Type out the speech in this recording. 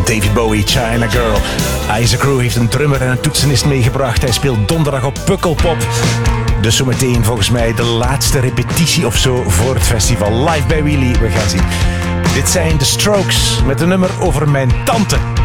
David Bowie, China Girl. Isaac Crew heeft een drummer en een toetsenist meegebracht. Hij speelt donderdag op Pukkelpop. Dus zometeen volgens mij de laatste repetitie of zo voor het festival. Live bij Willy, we gaan zien. Dit zijn The Strokes met een nummer over mijn tante.